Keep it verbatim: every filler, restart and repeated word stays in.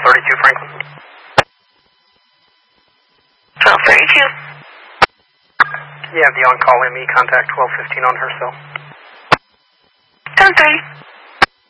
thirty-two Franklin. twelve thirty-two. You have the on-call M E, contact twelve fifteen on her cell. ten thirty.